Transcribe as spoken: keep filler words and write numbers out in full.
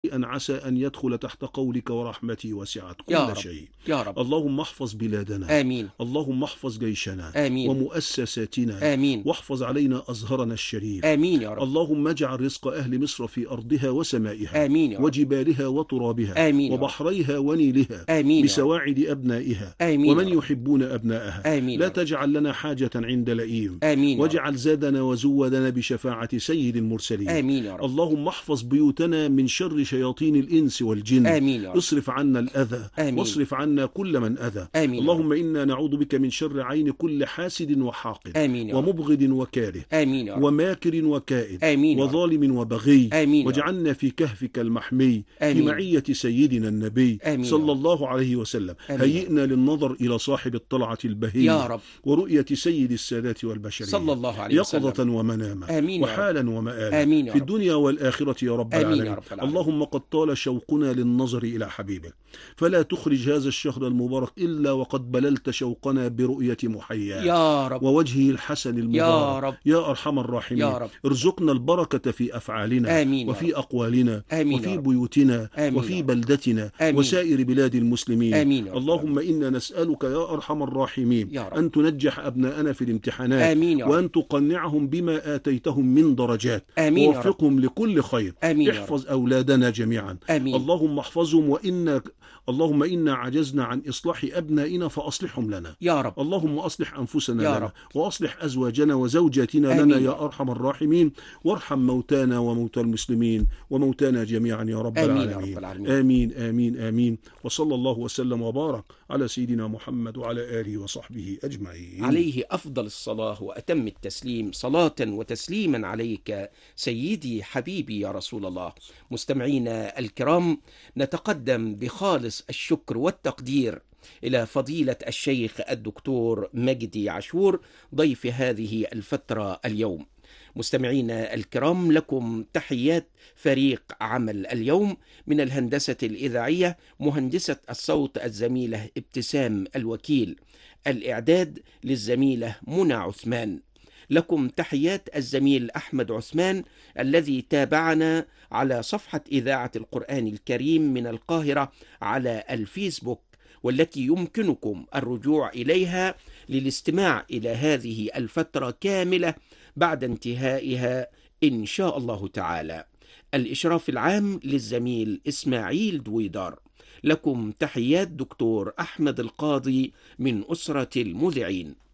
أن عسى أن يدخل تحت قولك ورحمتي وسعت كل يا رب شيء. يا رب. اللهم احفظ بلادنا، آمين. اللهم احفظ جيشنا آمين. ومؤسساتنا، آمين. واحفظ علينا أزهرنا الشريف. آمين يا رب. اللهم اجعل رزق أهل مصر في أرضها وسمائها آمين يا رب. وجبالها وترابها آمين وبحريها ونيلها آمين بسواعد أبنائها آمين ومن يحبون أبنائها. آمين لا تجعل لنا حاجة عند لئيم، آمين واجعل زادنا وزودنا بشفاعة سيد المرسلين. آمين يا رب. اللهم احفظ بيوتنا من شر شياطين الإنس والجن. آمين يا رب. اصرف عنا الأذى آمين. واصرف عنا كل من أذى. آمين. اللهم إنا نعوذ بك من شر عين كل حاسد وحاقد آمين. ومبغض وكاره آمين. وماكر وكائد آمين. وظالم وبغي. آمين. واجعلنا في كهفك المحمي آمين. في معية سيدنا النبي آمين. صلى الله عليه وسلم. آمين. هيئنا للنظر إلى صاحب الطلعة البهية يا رب. ورؤية سيد السادات والبشرية صلى الله عليه وسلم يقظة ومناما آمين وحالا ومآلا آمين يا في رب. الدنيا والآخرة يا رب آمين العالمين. يا رب العالمين. اللهم قد طال شوقنا للنظر إلى حبيبك، فلا تخرج هذا الشهر المبارك إلا وقد بللت شوقنا برؤية محياه يا رب ووجهه الحسن المبارك يا رب يا أرحم الراحمين. يا رب. ارزقنا البركة في أفعالنا آمين وفي أقوالنا آمين وفي يا رب. بيوتنا آمين وفي يا رب. بلدتنا آمين. وسائر بلاد المسلمين. آمين يا رب. اللهم إنا نسألك يا أرحم الراحمين يا رب. أن تنجح أبناءنا في الامتحانات آمين يا رب. وأن تقنعهم بما آتيتهم من درجات آمين يا رب. ووفقهم لكل خير. آمين يا رب. احفظ أولادنا جميعا. آمين. اللهم احفظهم، وإنا اللهم إنا عجزنا عن إصلاح أبنائنا فأصلحهم لنا يا رب. اللهم أصلح أنفسنا يا لنا رب. وأصلح أزواجنا وزوجاتنا آمين لنا يا يا رب. أرحم الراحمين. وارحم موتانا وموتى المسلمين وموتانا جميعا يا رب آمين يا العالمين. رب العالمين. آمين آمين آمين. وصلى الله وسلم وبارك على سيدنا محمد وعلى آله وصحبه أجمعين. عليه أفضل الصلاة وأتم التسليم، صلاة وتسليما عليك سيدي حبيبي يا رسول الله. مستمعينا الكرام، نتقدم بخالص الشكر والتقدير إلى فضيلة الشيخ الدكتور مجدي عاشور ضيف هذه الفترة اليوم. مستمعينا الكرام، لكم تحيات فريق عمل اليوم من الهندسة الإذاعية، مهندسة الصوت الزميلة ابتسام الوكيل، الإعداد للزميلة منى عثمان. لكم تحيات الزميل أحمد عثمان الذي تابعنا على صفحة إذاعة القرآن الكريم من القاهرة على الفيسبوك، والتي يمكنكم الرجوع إليها للاستماع إلى هذه الفترة كاملة بعد انتهائها إن شاء الله تعالى. الإشراف العام للزميل إسماعيل دويدار. لكم تحيات دكتور أحمد القاضي من أسرة المذيعين.